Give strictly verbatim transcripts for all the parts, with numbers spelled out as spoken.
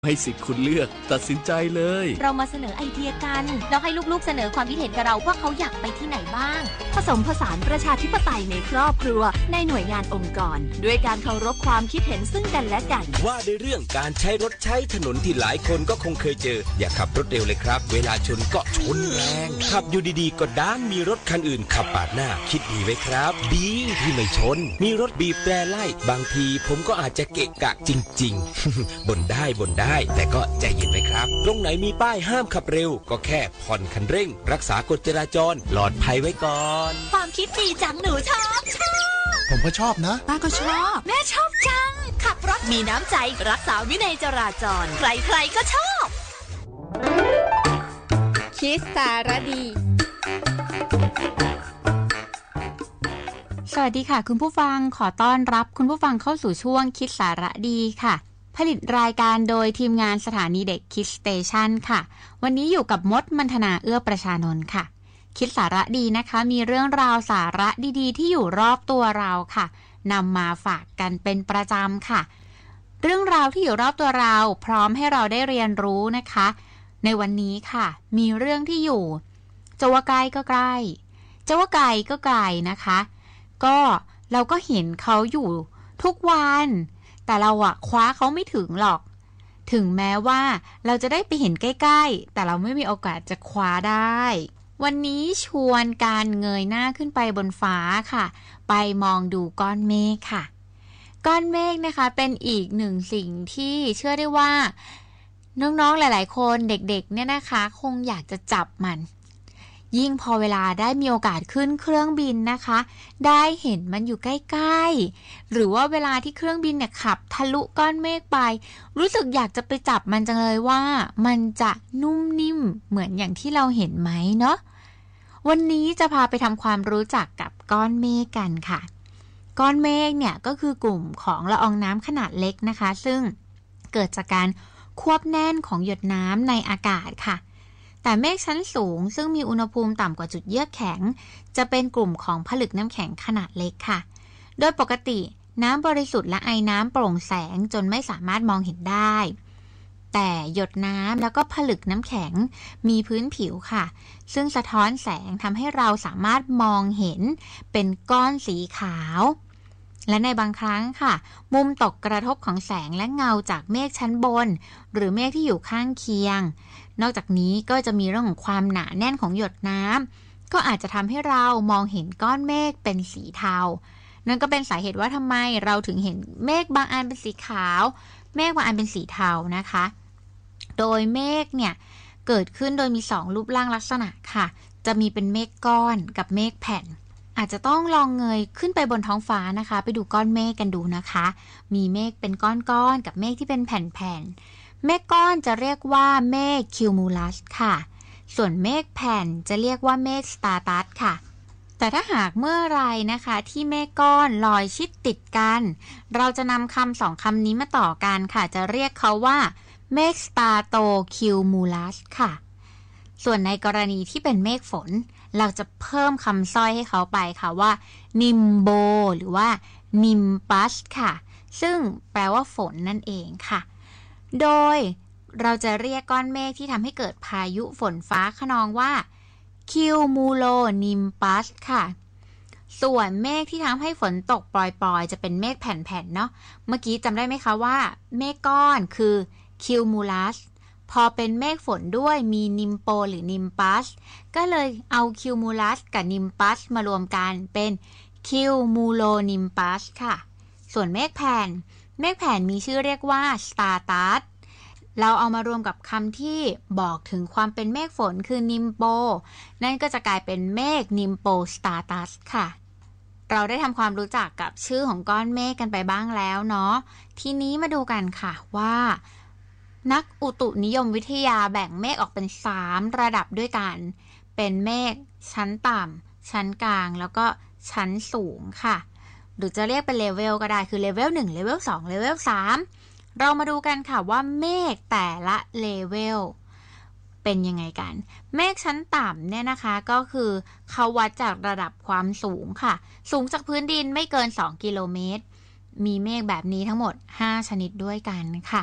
ให้สิทธิ์คุณเลือกตัดสินใจเลยเรามาเสนอไอเดียกันแล้วให้ลูกๆเสนอความคิดเห็นกับเราว่าเขาอยากไปที่ไหนบ้างผสมผสานประชาธิปไตยในครอบครัวในหน่วยงานองค์กรด้วยการเคารพความคิดเห็นซึ่งกันและกันว่าในเรื่องการใช้รถใช้ถนนที่หลายคนก็คงเคยเจออย่าขับรถเร็วเลยครับเวลาชนก็ชนแรงขับอยู่ดีๆก็ด้านมีรถคันอื่นขับปาดหน้าคิดดีไว้ครับดีที่ไม่ชนมีรถบีบแตรไล่บางทีผมก็อาจจะเกะกะจริงๆ บ่นได้บ่นได้แต่ก็ใจเย็นไว้ครับตรงไหนมีป้ายห้ามขับเร็วก็แค่ผ่อนคันเร่งรักษากฎจราจรปลอดภัยไว้ก่อนความคิดดีจังหนูชอบชอบผมก็ชอบนะป้าก็ชอบแม่ชอบจังขับรถมีน้ำใจรักษาวินัยจราจรใครๆก็ชอบคิดสารดีสวัสดีค่ะคุณผู้ฟังขอต้อนรับคุณผู้ฟังเข้าสู่ช่วงคิดสาระดีค่ะผลิตรายการโดยทีมงานสถานีเด็กคิดสเตชันค่ะวันนี้อยู่กับมดมัณฑนาเอื้อประชานนท์ค่ะคิดสาระดีนะคะมีเรื่องราวสาระดีๆที่อยู่รอบตัวเราค่ะนำมาฝากกันเป็นประจำค่ะเรื่องราวที่อยู่รอบตัวเราพร้อมให้เราได้เรียนรู้นะคะในวันนี้ค่ะมีเรื่องที่อยู่จะว่าใกล้ก็ใกล้จะว่าไกลก็ไกลนะคะก็เราก็เห็นเขาอยู่ทุกวันแต่เราอะคว้าเขาไม่ถึงหรอกถึงแม้ว่าเราจะได้ไปเห็นใกล้ๆแต่เราไม่มีโอกาสจะคว้าได้วันนี้ชวนการเงยหน้าขึ้นไปบนฟ้าค่ะไปมองดูก้อนเมฆค่ะก้อนเมฆนะคะเป็นอีกหนึ่งสิ่งที่เชื่อได้ว่าน้องๆหลายๆคนเด็กๆเนี่ยนะคะคงอยากจะจับมันยิ่งพอเวลาได้มีโอกาสขึ้นเครื่องบินนะคะได้เห็นมันอยู่ใกล้ๆหรือว่าเวลาที่เครื่องบินเนี่ยขับทะลุก้อนเมฆไปรู้สึกอยากจะไปจับมันจังเลยว่ามันจะนุ่มนิ่มเหมือนอย่างที่เราเห็นไหมเนาะวันนี้จะพาไปทำความรู้จักกับก้อนเมฆกันค่ะก้อนเมฆเนี่ยก็คือกลุ่มของละอองน้ำขนาดเล็กนะคะซึ่งเกิดจากการควบแน่นของหยดน้ำในอากาศค่ะแต่เมฆชั้นสูงซึ่งมีอุณหภูมิต่ำกว่าจุดเยือกแข็งจะเป็นกลุ่มของผลึกน้ำแข็งขนาดเล็กค่ะโดยปกติน้ำบริสุทธิ์และไอน้ำโปร่งแสงจนไม่สามารถมองเห็นได้แต่หยดน้ำแล้วก็ผลึกน้ำแข็งมีพื้นผิวค่ะซึ่งสะท้อนแสงทำให้เราสามารถมองเห็นเป็นก้อนสีขาวและในบางครั้งค่ะมุมตกกระทบของแสงและเงาจากเมฆชั้นบนหรือเมฆที่อยู่ข้างเคียงนอกจากนี้ก็จะมีเรื่องของความหนาแน่นของหยดน้ำก็อาจจะทำให้เรามองเห็นก้อนเมฆเป็นสีเทานั่นก็เป็นสาเหตุว่าทำไมเราถึงเห็นเมฆบางอันเป็นสีขาวเมฆบางอันเป็นสีเทานะคะโดยเมฆเนี่ยเกิดขึ้นโดยมีสองรูปร่างลักษณะค่ะจะมีเป็นเมฆก้อนกับเมฆแผ่นอาจจะต้องลองเงยขึ้นไปบนท้องฟ้านะคะไปดูก้อนเมฆกันดูนะคะมีเมฆเป็นก้อนๆกับเมฆที่เป็นแผ่นๆเมฆก้อนจะเรียกว่าเมฆคิวมูลัสค่ะส่วนเมฆแผ่นจะเรียกว่าเมฆสตาร์ตัสค่ะแต่ถ้าหากเมื่อไรนะคะที่เมฆก้อนลอยชิดติดกันเราจะนำคำสองคำนี้มาต่อกันค่ะจะเรียกเขาว่าเมฆสตาโตคิวมูลัสค่ะส่วนในกรณีที่เป็นเมฆฝนเราจะเพิ่มคำสร้อยให้เขาไปค่ะว่านิมโบหรือว่านิมปัสค่ะซึ่งแปลว่าฝนนั่นเองค่ะโดยเราจะเรียกก้อนเมฆที่ทำให้เกิดพายุฝนฟ้าคะนองว่าคิวมูโลนิมปัสค่ะส่วนเมฆที่ทำให้ฝนตกปล่อยๆจะเป็นเมฆแผ่นๆเนาะเมื่อกี้จำได้ไหมคะว่าเมฆก้อนคือคิวมูลัสพอเป็นเมฆฝนด้วยมีนิมโปหรือนิมปัสก็เลยเอาคิวมูลัสกับนิมปัสมารวมกันเป็นคิวมูโลนิมปัสค่ะส่วนเมฆแผ่นเมฆแผ่นมีชื่อเรียกว่าสตาร์ตัสเราเอามารวมกับคำที่บอกถึงความเป็นเมฆฝนคือนิมโปนั่นก็จะกลายเป็นเมฆนิมโปสตาร์ตัสค่ะเราได้ทำความรู้จักกับชื่อของก้อนเมฆกันไปบ้างแล้วเนาะทีนี้มาดูกันค่ะว่านักอุตุนิยมวิทยาแบ่งเมฆออกเป็นสามระดับด้วยกันเป็นเมฆชั้นต่ำชั้นกลางแล้วก็ชั้นสูงค่ะหรือจะเรียกเป็นเลเวลก็ได้คือเลเวลหนึ่งเลเวลสองเลเวลสามเรามาดูกันค่ะว่าเมฆแต่ละเลเวลเป็นยังไงกันเมฆชั้นต่ำเนี่ยนะคะก็คือเขาวัดจากระดับความสูงค่ะสูงจากพื้นดินไม่เกินสองกิโลเมตรมีเมฆแบบนี้ทั้งหมดห้าชนิดด้วยกันค่ะ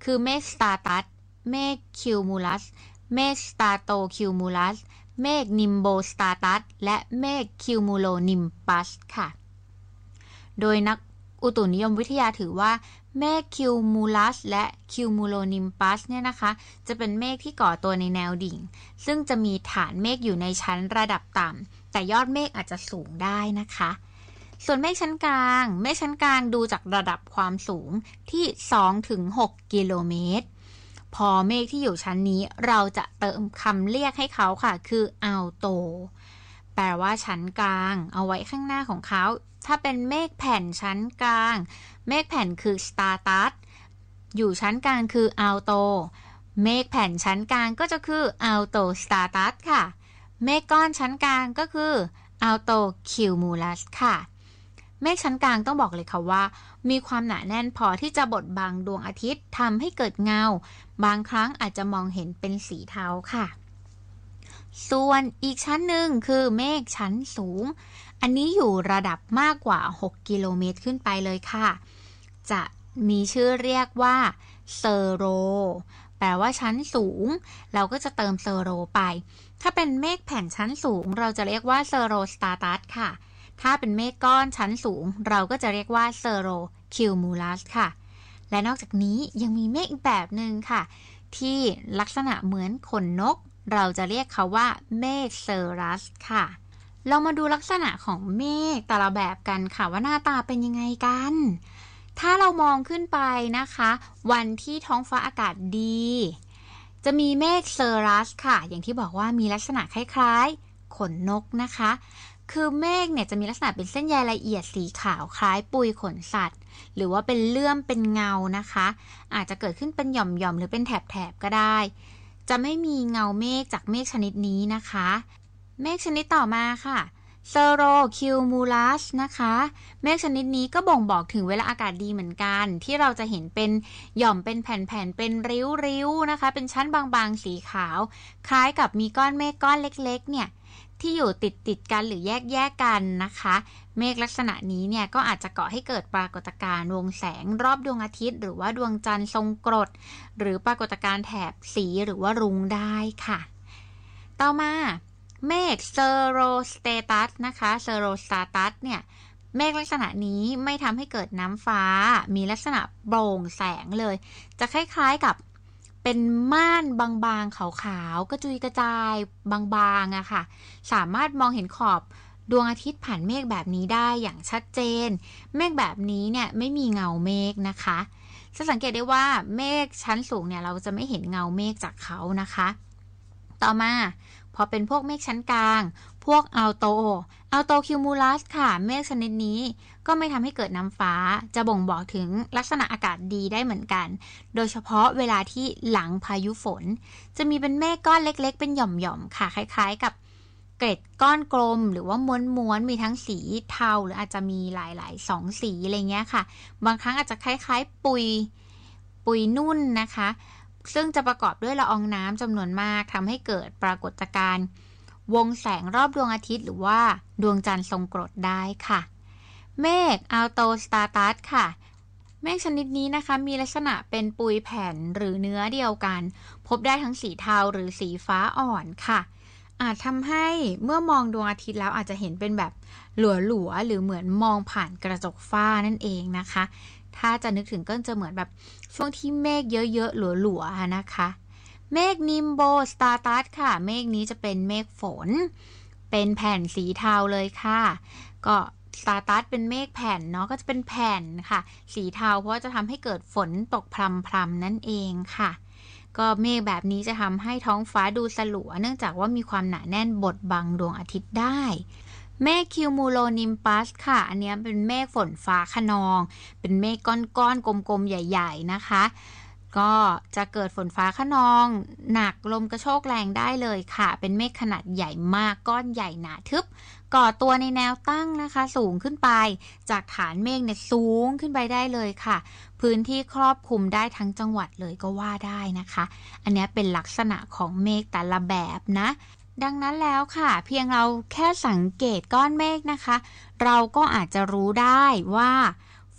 คือเมฆสตาร์ตัสเมฆคิวมูลัสเมฆสตาโตคิวมูลัสเมฆนิมโบสตาตัสและเมฆคิวมูโลนิมปัสค่ะโดยนักอุตุนิยมวิทยาถือว่าเมฆคิวมูลัสและคิวมูโลนิมปัสเนี่ยนะคะจะเป็นเมฆที่ก่อตัวในแนวดิ่งซึ่งจะมีฐานเมฆอยู่ในชั้นระดับต่ำแต่ยอดเมฆอาจจะสูงได้นะคะส่วนเมฆชั้นกลางเมฆชั้นกลางดูจากระดับความสูงที่ สองถึงหก กิโลเมตรพอเมฆที่อยู่ชั้นนี้เราจะเติมคำเรียกให้เขาค่ะคืออัลโตแปลว่าชั้นกลางเอาไว้ข้างหน้าของเขาถ้าเป็นเมฆแผ่นชั้นกลางเมฆแผ่นคือสตาร์ตัสอยู่ชั้นกลางคืออัลโตเมฆแผ่นชั้นกลางก็จะคืออัลโตสตาร์ตัสค่ะเมฆก้อนชั้นกลางก็คืออัลโตคิวมูลัสค่ะเมฆชั้นกลางต้องบอกเลยค่ะว่ามีความหนาแน่นพอที่จะบดบังดวงอาทิตย์ทำให้เกิดเงาบางครั้งอาจจะมองเห็นเป็นสีเทาค่ะส่วนอีกชั้นหนึ่งคือเมฆชั้นสูงอันนี้อยู่ระดับมากกว่าหกกิโลเมตรขึ้นไปเลยค่ะจะมีชื่อเรียกว่าเซอโรแปลว่าชั้นสูงเราก็จะเติมเซอโรไปถ้าเป็นเมฆแผ่นชั้นสูงเราจะเรียกว่าเซอโรสตาตัสค่ะถ้าเป็นเมฆก้อนชั้นสูงเราก็จะเรียกว่าเซอโรคิวมูลัสค่ะและนอกจากนี้ยังมีเมฆอีกแบบหนึ่งค่ะที่ลักษณะเหมือนขนนกเราจะเรียกเขาว่าเมฆเซอรัสค่ะเรามาดูลักษณะของเมฆแต่ละแบบกันค่ะว่าหน้าตาเป็นยังไงกันถ้าเรามองขึ้นไปนะคะวันที่ท้องฟ้าอากาศดีจะมีเมฆเซอรัสค่ะอย่างที่บอกว่ามีลักษณะคล้ายๆขนนกนะคะคือเมฆเนี่ยจะมีลักษณะเป็นเส้นใยละเอียดสีขาวคล้ายปุยขนสัตว์หรือว่าเป็นเลื่อมเป็นเงานะคะอาจจะเกิดขึ้นเป็นหย่อมๆหรือเป็นแถบๆก็ได้จะไม่มีเงาเมฆจากเมฆชนิดนี้นะคะเมฆชนิดต่อมาค่ะเซอโรคิวมูลัสนะคะเมฆชนิดนี้ก็บ่งบอกถึงเวลาอากาศดีเหมือนกันที่เราจะเห็นเป็นหย่อมเป็นแผ่นๆเป็นริ้วๆนะคะเป็นชั้นบางๆสีขาวคล้ายกับมีก้อนเมฆก้อนเล็กๆเนี่ยที่อยู่ติดติดกันหรือแยกแยกกันนะคะเมฆลักษณะนี้เนี่ยก็อาจจะก่อให้เกิดปรากฏการณ์วงแสงรอบดวงอาทิตย์หรือว่าดวงจันทร์ทรงกรดหรือปรากฏการณ์แถบสีหรือว่ารุ้งได้ค่ะต่อมาเมฆเซอโรสเตตัสนะคะเซอโรสตาตัสเนี่ยเมฆลักษณะนี้ไม่ทำให้เกิดน้ำฟ้ามีลักษณะโปร่งแสงเลยจะคล้ายๆกับเป็นม่านบางๆขาวๆกระจุยกระจายบางๆอะค่ะสามารถมองเห็นขอบดวงอาทิตย์ผ่านเมฆแบบนี้ได้อย่างชัดเจนเมฆแบบนี้เนี่ยไม่มีเงาเมฆนะคะจะสังเกตได้ว่าเมฆชั้นสูงเนี่ยเราจะไม่เห็นเงาเมฆจากเขานะคะต่อมาพอเป็นพวกเมฆชั้นกลางพวกอัลโตอัลโตคิวมูลัสค่ะเมฆชนิดนี้ก็ไม่ทำให้เกิดน้ำฟ้าจะบ่งบอกถึงลักษณะอากาศดีได้เหมือนกันโดยเฉพาะเวลาที่หลังพายุฝนจะมีเป็นเมฆก้อนเล็กๆเป็นหย่อมๆค่ะคล้ายๆกับเกล็ดก้อนกลมหรือว่าม้วนๆมีทั้งสีเทาหรืออาจจะมีหลายๆสองสีอะไรเงี้ยค่ะบางครั้งอาจจะคล้ายๆปุยปุยนุ่นนะคะซึ่งจะประกอบด้วยละอองน้ำจำนวนมากทำให้เกิดปรากฏการณ์วงแสงรอบดวงอาทิตย์หรือว่าดวงจันทร์ทรงกรดได้ค่ะเมฆอัลโตสตาตัสค่ะเมฆชนิดนี้นะคะมีลักษณะเป็นปุยแผ่นหรือเนื้อเดียวกันพบได้ทั้งสีเทาหรือสีฟ้าอ่อนค่ะอาจทำให้เมื่อมองดวงอาทิตย์แล้วอาจจะเห็นเป็นแบบหลัวๆหรือเหมือนมองผ่านกระจกฝ้านั่นเองนะคะถ้าจะนึกถึงก็จะเหมือนแบบช่วงที่เมฆเยอะๆหลัวๆนะคะเมฆนิมโบสตาตัสค่ะเมฆนี้จะเป็นเมฆฝนเป็นแผ่นสีเทาเลยค่ะก็สตาตัสเป็นเมฆแผ่นเนาะก็จะเป็นแผ่นค่ะสีเทาเพราะจะทำให้เกิดฝนตกพรำๆนั่นเองค่ะก็เมฆแบบนี้จะทำให้ท้องฟ้าดูสลัวเนื่องจากว่ามีความหนาแน่นบดบังดวงอาทิตย์ได้เมฆคิวมูโลนิมปัสค่ะอันนี้เป็นเมฆฝนฟ้าคะนองเป็นเมฆก้อนๆกลมๆใหญ่ๆนะคะก็จะเกิดฝนฟ้าคะนองหนักลมกระโชกแรงได้เลยค่ะเป็นเมฆขนาดใหญ่มากก้อนใหญ่หนาทึบก่อตัวในแนวตั้งนะคะสูงขึ้นไปจากฐานเมฆเนี่ยสูงขึ้นไปได้เลยค่ะพื้นที่ครอบคลุมได้ทั้งจังหวัดเลยก็ว่าได้นะคะอันนี้เป็นลักษณะของเมฆแต่ละแบบนะดังนั้นแล้วค่ะเพียงเราแค่สังเกตก้อนเมฆนะคะเราก็อาจจะรู้ได้ว่าฝ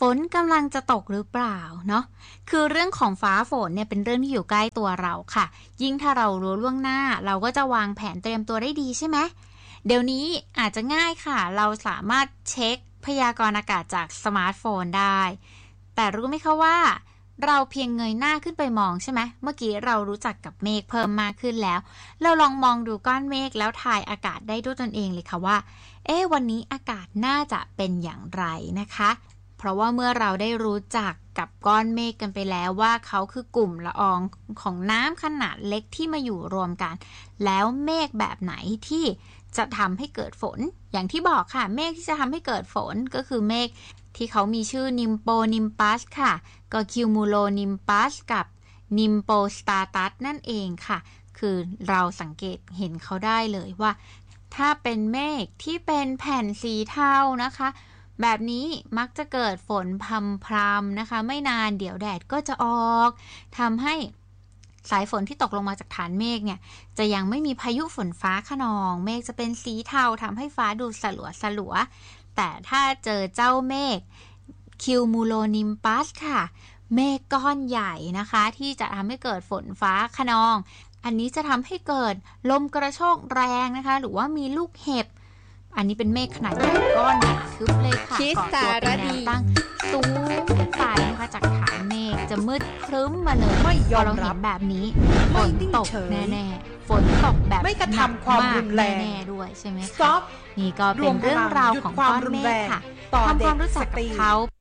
ฝนกำลังจะตกหรือเปล่าเนาะคือเรื่องของฟ้าฝนเนี่ยเป็นเรื่องที่อยู่ใกล้ตัวเราค่ะยิ่งถ้าเรารู้ล่วงหน้าเราก็จะวางแผนเตรียมตัวได้ดีใช่ไหมเดี๋ยวนี้อาจจะง่ายค่ะเราสามารถเช็คพยากรณ์อากาศจากสมาร์ทโฟนได้แต่รู้ไหมคะว่าเราเพียงเงยหน้าขึ้นไปมองใช่ไหมเมื่อกี้เรารู้จักกับเมฆเพิ่มมากขึ้นแล้วเราลองมองดูก้อนเมฆแล้วทายอากาศได้ด้วยตนเองเลยค่ะว่าเอ๊ะวันนี้อากาศน่าจะเป็นอย่างไรนะคะเพราะว่าเมื่อเราได้รู้จักกับก้อนเมฆกันไปแล้วว่าเขาคือกลุ่มละอองของน้ำขนาดเล็กที่มาอยู่รวมกันแล้วเมฆแบบไหนที่จะทำให้เกิดฝนอย่างที่บอกค่ะเมฆที่จะทำให้เกิดฝนก็คือเมฆที่เขามีชื่อนิมโปนิมปัสค่ะก็คิวมูโลนิมปัสกับนิมโปสตาตัสนั่นเองค่ะคือเราสังเกตเห็นเขาได้เลยว่าถ้าเป็นเมฆที่เป็นแผ่นสีเทานะคะแบบนี้มักจะเกิดฝนพรำๆนะคะไม่นานเดี๋ยวแดดก็จะออกทำให้สายฝนที่ตกลงมาจากฐานเมฆเนี่ยจะยังไม่มีพายุฝนฟ้าคะนองเมฆจะเป็นสีเทาทำให้ฟ้าดูสลัวสลัวแต่ถ้าเจอเจ้าเมฆคิวมูโลนิมปัสค่ะเมฆก้อนใหญ่นะคะที่จะทำให้เกิดฝนฟ้าคะนองอันนี้จะทำให้เกิดลมกระโชกแรงนะคะหรือว่ามีลูกเห็บอันนี้เป็นเมฆขนาดใหญ่ก้อนทึบเลยค่ะก่อตัวเป็นแนวตั้งสูงขึ้นไปนะคะจากฐานเมฆจะมืดครึ้มมาเลยไม่ยอมรับแบบนี้ฝนตกแน่ๆฝนตกแบบไม่กระทำความรุนแรงแน่ๆด้วยใช่ไหมคะนี่ก็เป็นเรื่องราวของก้อนเมฆค่ะทำความรู้จักกับเขา